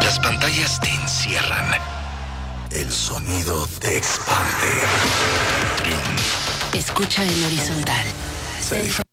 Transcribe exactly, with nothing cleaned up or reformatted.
Las pantallas te encierran. El sonido te expande. Escucha en horizontal. Se